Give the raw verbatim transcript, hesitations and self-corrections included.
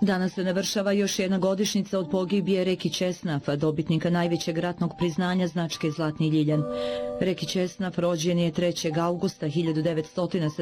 Danas se navršava još jedna godišnjica od pogibije Reki Česnaf, dobitnika najvećeg ratnog priznanja značke Zlatni ljiljan. Reki Česnaf rođen je trećeg avgusta hiljadu devetsto